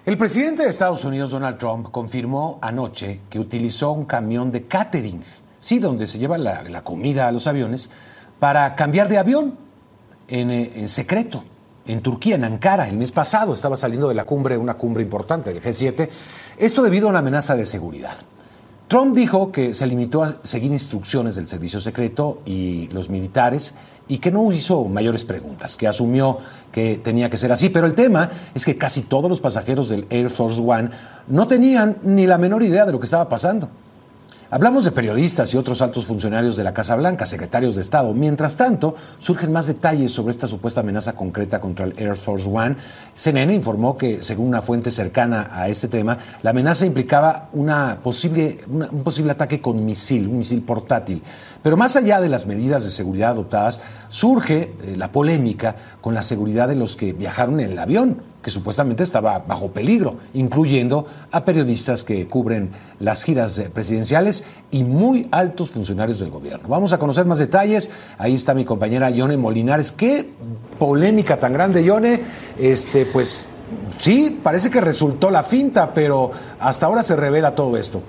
El presidente de Estados Unidos, Donald Trump, confirmó anoche que utilizó un camión de catering, sí, donde se lleva la comida a los aviones, para cambiar de avión en secreto. En Turquía, en Ankara, el mes pasado estaba saliendo de la cumbre, una cumbre importante del G7, esto debido a una amenaza de seguridad. Trump dijo que se limitó a seguir instrucciones del servicio secreto y los militares y que no hizo mayores preguntas, que asumió que tenía que ser así. Pero el tema es que casi todos los pasajeros del Air Force One no tenían ni la menor idea de lo que estaba pasando. Hablamos de periodistas y otros altos funcionarios de la Casa Blanca, secretarios de Estado. Mientras tanto, surgen más detalles sobre esta supuesta amenaza concreta contra el Air Force One. CNN informó que, según una fuente cercana a este tema, la amenaza implicaba un posible ataque con un misil portátil. Pero más allá de las medidas de seguridad adoptadas, surge la polémica con la seguridad de los que viajaron en el avión, que supuestamente estaba bajo peligro, incluyendo a periodistas que cubren las giras presidenciales y muy altos funcionarios del gobierno. Vamos a conocer más detalles. Ahí está mi compañera Yone Molinares. Qué polémica tan grande, Yone. Pues sí, parece que resultó la finta, pero hasta ahora se revela todo esto.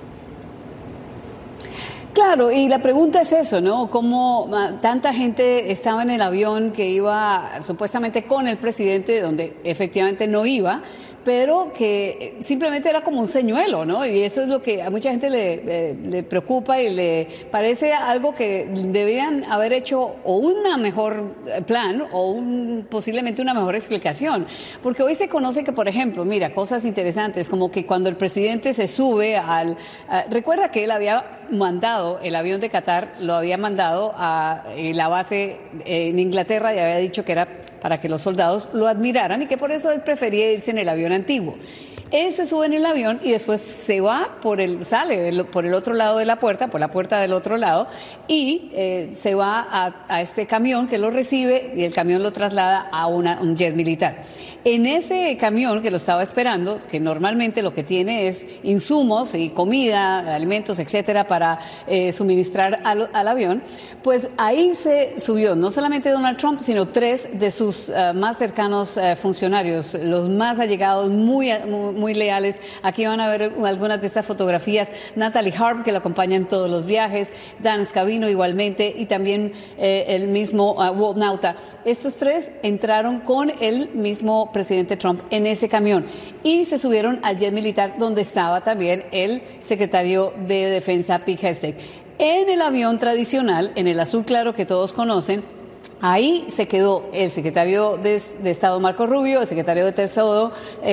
Claro, y la pregunta es eso, ¿no? ¿Cómo tanta gente estaba en el avión que iba supuestamente con el presidente, donde efectivamente no iba, pero que simplemente era como un señuelo, ¿no? Y eso es lo que a mucha gente le preocupa y le parece algo que deberían haber hecho o una mejor plan o posiblemente una mejor explicación. Porque hoy se conoce que, por ejemplo, mira, cosas interesantes, como que cuando el presidente se sube recuerda que él había mandado, el avión de Qatar lo había mandado a la base en Inglaterra y había dicho que era para que los soldados lo admiraran y que por eso él prefería irse en el avión antiguo. Él se sube en el avión y después se va sale por el otro lado de la puerta, por la puerta del otro lado, y se va a este camión que lo recibe y el camión lo traslada a un jet militar. En ese camión que lo estaba esperando, que normalmente lo que tiene es insumos y comida, alimentos, etcétera, para suministrar al avión, pues ahí se subió no solamente Donald Trump, sino 3 de sus más cercanos funcionarios, los más allegados, muy leales. Aquí van a ver algunas de estas fotografías. Natalie Harp, que lo acompaña en todos los viajes, Dan Scavino igualmente, y también el mismo Walt Nauta. Estos 3 entraron con el mismo presidente Trump en ese camión y se subieron al jet militar donde estaba también el secretario de Defensa Pete Hegseth. En el avión tradicional, en el azul claro que todos conocen, ahí se quedó el secretario de Estado Marco Rubio, el secretario de Tesoro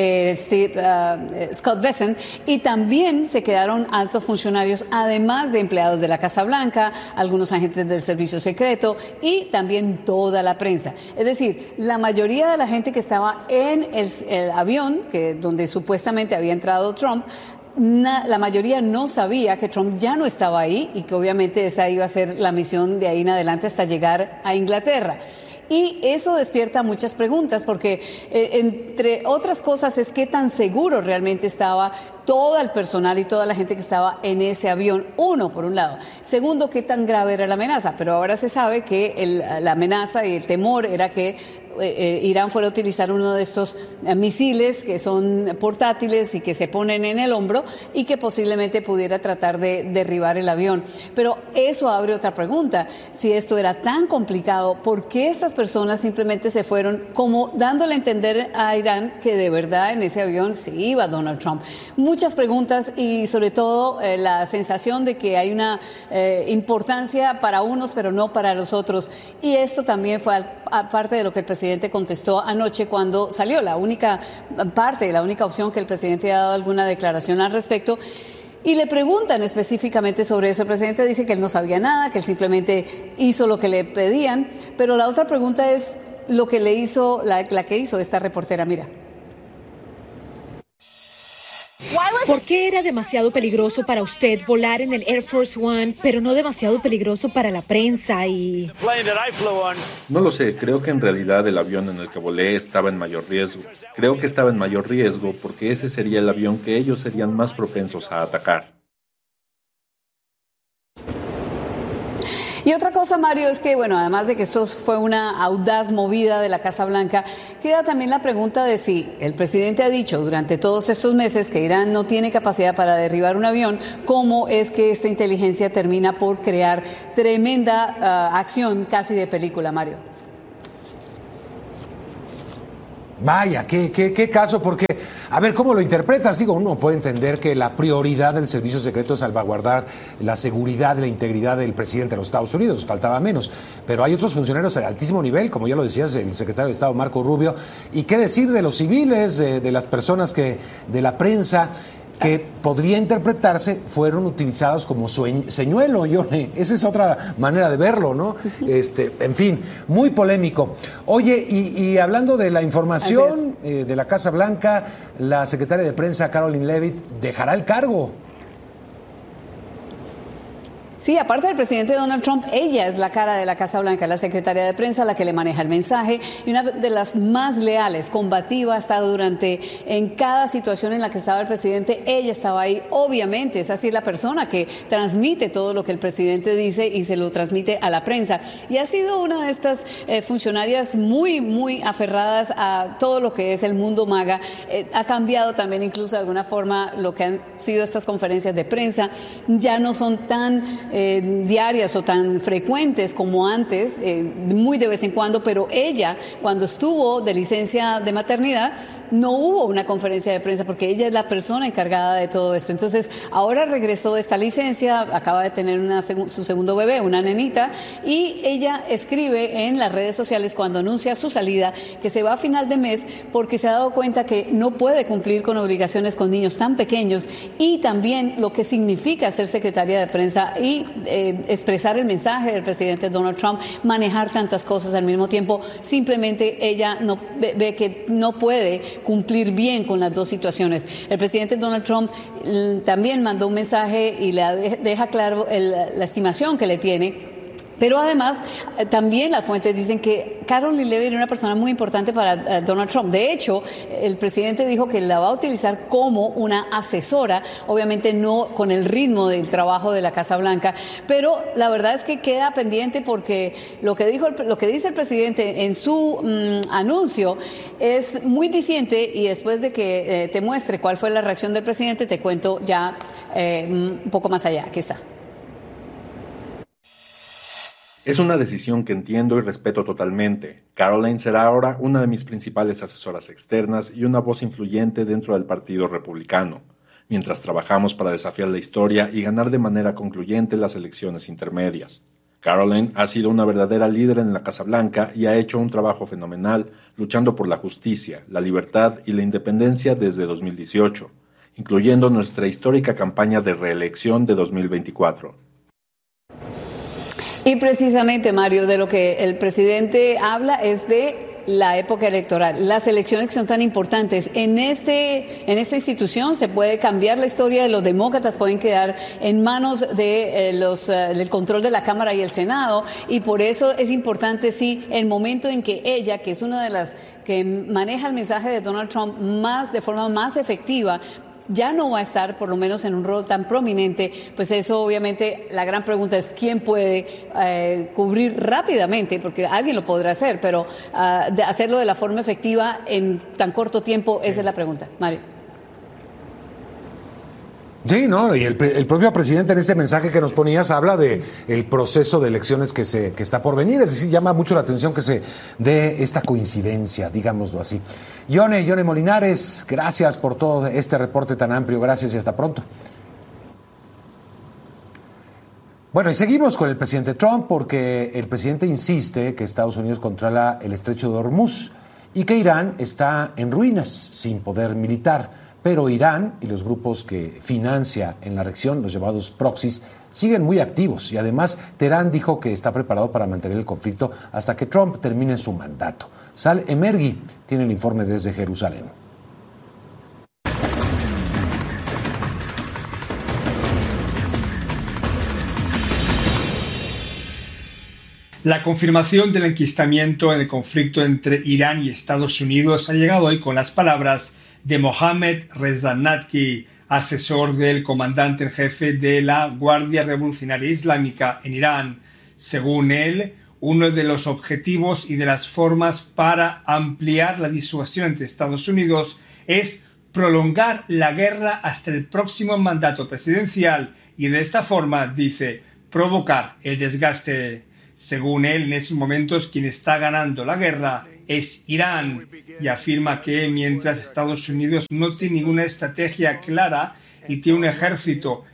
Scott Bessent, y también se quedaron altos funcionarios, además de empleados de la Casa Blanca, algunos agentes del servicio secreto y también toda la prensa. Es decir, la mayoría de la gente que estaba en el avión, donde supuestamente había entrado Trump, la mayoría no sabía que Trump ya no estaba ahí y que obviamente esa iba a ser la misión de ahí en adelante hasta llegar a Inglaterra. Y eso despierta muchas preguntas porque, entre otras cosas, es qué tan seguro realmente estaba todo el personal y toda la gente que estaba en ese avión. Uno, por un lado. Segundo, qué tan grave era la amenaza. Pero ahora se sabe que la amenaza y el temor era que Irán fuera a utilizar uno de estos misiles que son portátiles y que se ponen en el hombro y que posiblemente pudiera tratar de derribar el avión. Pero eso abre otra pregunta. Si esto era tan complicado, ¿por qué estas personas simplemente se fueron como dándole a entender a Irán que de verdad en ese avión se iba Donald Trump? Muchas preguntas y sobre todo la sensación de que hay una importancia para unos pero no para los otros. Y esto también fue aparte de lo que el presidente contestó anoche cuando salió. La única opción que el presidente ha dado alguna declaración al respecto. Y le preguntan específicamente sobre eso. El presidente dice que él no sabía nada, que él simplemente hizo lo que le pedían. Pero la otra pregunta es lo que le hizo, la que hizo esta reportera. Mira. ¿Por qué era demasiado peligroso para usted volar en el Air Force One, pero no demasiado peligroso para la prensa y...? No lo sé, creo que en realidad el avión en el que volé estaba en mayor riesgo. Creo que estaba en mayor riesgo porque ese sería el avión que ellos serían más propensos a atacar. Y otra cosa, Mario, es que, bueno, además de que esto fue una audaz movida de la Casa Blanca, queda también la pregunta de si el presidente ha dicho durante todos estos meses que Irán no tiene capacidad para derribar un avión, cómo es que esta inteligencia termina por crear tremenda acción casi de película, Mario. Vaya, qué caso, porque, a ver, ¿cómo lo interpretas? Digo, uno puede entender que la prioridad del servicio secreto es salvaguardar la seguridad y la integridad del presidente de los Estados Unidos, faltaba menos, pero hay otros funcionarios de altísimo nivel, como ya lo decías, el secretario de Estado Marco Rubio, y qué decir de los civiles, de las personas de la prensa, que podría interpretarse fueron utilizados como señuelo, Yone. Esa es otra manera de verlo, ¿no? En fin, muy polémico. Oye, y hablando de la información de la Casa Blanca, la secretaria de prensa, Karoline Leavitt, dejará el cargo. Sí, aparte del presidente Donald Trump, ella es la cara de la Casa Blanca, la secretaria de prensa, la que le maneja el mensaje y una de las más leales, combativa, ha estado en cada situación en la que estaba el presidente, ella estaba ahí, obviamente, es así la persona que transmite todo lo que el presidente dice y se lo transmite a la prensa. Y ha sido una de estas funcionarias muy, muy aferradas a todo lo que es el mundo MAGA. Ha cambiado también incluso de alguna forma lo que han sido estas conferencias de prensa, ya no son tan diarias o tan frecuentes como antes, muy de vez en cuando, pero ella, cuando estuvo de licencia de maternidad, no hubo una conferencia de prensa porque ella es la persona encargada de todo esto. Entonces, ahora regresó de esta licencia, acaba de tener su segundo bebé, una nenita, y ella escribe en las redes sociales cuando anuncia su salida que se va a final de mes porque se ha dado cuenta que no puede cumplir con obligaciones con niños tan pequeños y también lo que significa ser secretaria de prensa y expresar el mensaje del presidente Donald Trump, manejar tantas cosas al mismo tiempo. Simplemente ella ve que no puede cumplir bien con las dos situaciones. El presidente Donald Trump también mandó un mensaje y le deja claro la estimación que le tiene. Pero además, también las fuentes dicen que Karoline Leavitt era una persona muy importante para Donald Trump. De hecho, el presidente dijo que la va a utilizar como una asesora, obviamente no con el ritmo del trabajo de la Casa Blanca, pero la verdad es que queda pendiente porque lo que dice el presidente en su anuncio es muy diciente y después de que te muestre cuál fue la reacción del presidente, te cuento ya un poco más allá. Aquí está. Es una decisión que entiendo y respeto totalmente. Karoline será ahora una de mis principales asesoras externas y una voz influyente dentro del Partido Republicano, mientras trabajamos para desafiar la historia y ganar de manera concluyente las elecciones intermedias. Karoline ha sido una verdadera líder en la Casa Blanca y ha hecho un trabajo fenomenal luchando por la justicia, la libertad y la independencia desde 2018, incluyendo nuestra histórica campaña de reelección de 2024. Y precisamente, Mario, de lo que el presidente habla es de la época electoral, las elecciones que son tan importantes. En esta institución se puede cambiar la historia, de los demócratas pueden quedar en manos de del control de la Cámara y el Senado, y por eso es importante, sí, el momento en que ella, que es una de las que maneja el mensaje de Donald Trump de forma más efectiva, ya no va a estar por lo menos en un rol tan prominente, pues eso obviamente la gran pregunta es quién puede cubrir rápidamente, porque alguien lo podrá hacer, pero hacerlo de la forma efectiva en tan corto tiempo, esa es la pregunta. Mario. Sí, no, y el propio presidente en este mensaje que nos ponías habla de el proceso de elecciones que está por venir, es decir, llama mucho la atención que se dé esta coincidencia, digámoslo así. Yone Molinares, gracias por todo este reporte tan amplio, gracias y hasta pronto. Bueno, y seguimos con el presidente Trump porque el presidente insiste que Estados Unidos controla el estrecho de Hormuz y que Irán está en ruinas, sin poder militar. Pero Irán y los grupos que financia en la región, los llamados proxies, siguen muy activos y además Teherán dijo que está preparado para mantener el conflicto hasta que Trump termine su mandato. Sal Emergui tiene el informe desde Jerusalén. La confirmación del enquistamiento en el conflicto entre Irán y Estados Unidos ha llegado hoy con las palabras de Mohammad Reza Nadki, asesor del comandante en jefe de la Guardia Revolucionaria Islámica en Irán. Según él, uno de los objetivos y de las formas para ampliar la disuasión entre Estados Unidos es prolongar la guerra hasta el próximo mandato presidencial y de esta forma, dice, provocar el desgaste. Según él, en estos momentos quien está ganando la guerra es Irán y afirma que mientras Estados Unidos no tiene ninguna estrategia clara y tiene un ejército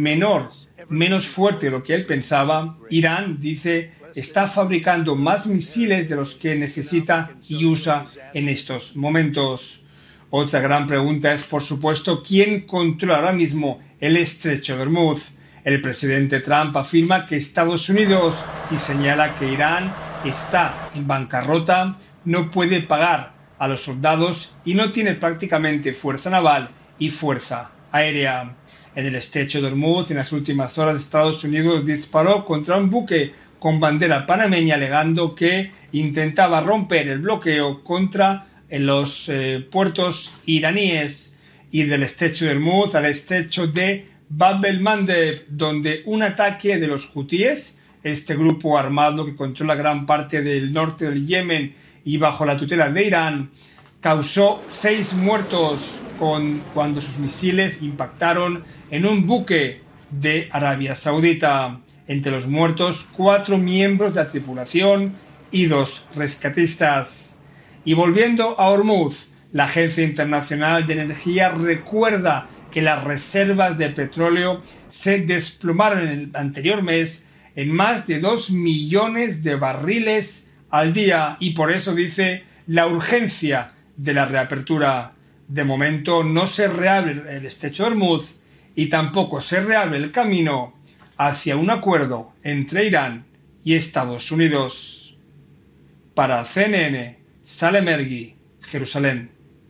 menos fuerte de lo que él pensaba, Irán, dice, está fabricando más misiles de los que necesita y usa en estos momentos. Otra gran pregunta es, por supuesto, ¿quién controla ahora mismo el estrecho de Hormuz? El presidente Trump afirma que Estados Unidos y señala que Irán está en bancarrota, no puede pagar a los soldados y no tiene prácticamente fuerza naval y fuerza aérea. En el estrecho de Hormuz, en las últimas horas, Estados Unidos disparó contra un buque con bandera panameña alegando que intentaba romper el bloqueo contra los puertos iraníes, y del estrecho de Hormuz al estrecho de Bab el-Mandeb, donde un ataque de los hutíes, este grupo armado que controla gran parte del norte del Yemen y bajo la tutela de Irán, causó 6 muertos cuando sus misiles impactaron en un buque de Arabia Saudita. Entre los muertos, 4 miembros de la tripulación y 2 rescatistas. Y volviendo a Hormuz, la Agencia Internacional de Energía recuerda que las reservas de petróleo se desplomaron en el anterior mes en más de 2 millones de barriles al día y por eso dice la urgencia de la reapertura. De momento no se reabre el estrecho de Hormuz y tampoco se reabre el camino hacia un acuerdo entre Irán y Estados Unidos. Para CNN, Salem Ergui, Jerusalén.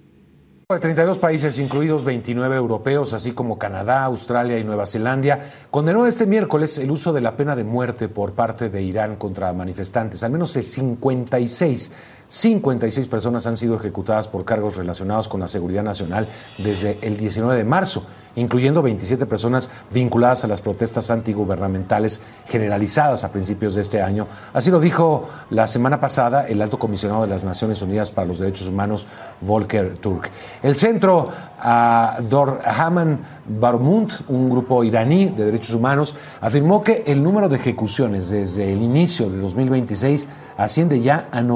32 países, incluidos 29 europeos, así como Canadá, Australia y Nueva Zelanda, condenó este miércoles el uso de la pena de muerte por parte de Irán contra manifestantes. Al menos 56 personas han sido ejecutadas por cargos relacionados con la seguridad nacional desde el 19 de marzo, incluyendo 27 personas vinculadas a las protestas antigubernamentales generalizadas a principios de este año. Así lo dijo la semana pasada el alto comisionado de las Naciones Unidas para los Derechos Humanos, Volker Turk. El centro Dor-Haman Barmut, un grupo iraní de derechos humanos, afirmó que el número de ejecuciones desde el inicio de 2026 asciende ya a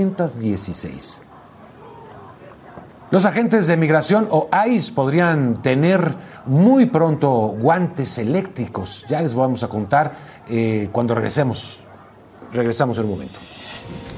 916. Los agentes de migración o ICE podrían tener muy pronto guantes eléctricos. Ya les vamos a contar cuando regresemos. Regresamos en un momento.